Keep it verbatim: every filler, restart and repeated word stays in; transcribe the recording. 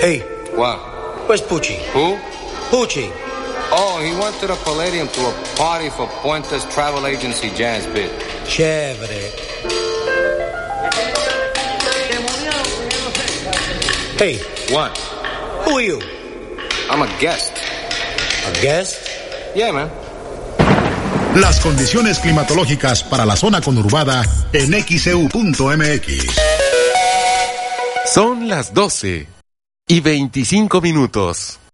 Hey. What? Where's Poochie? Who? Poochie. Oh, he went to the Palladium to a party for Puente's travel agency jazz bit. Chévere. Hey. What? Who are you? I'm a guest. A guest? Yeah, man. Las condiciones climatológicas para la zona conurbada en X E U punto M X. Son las doce y veinticinco minutos.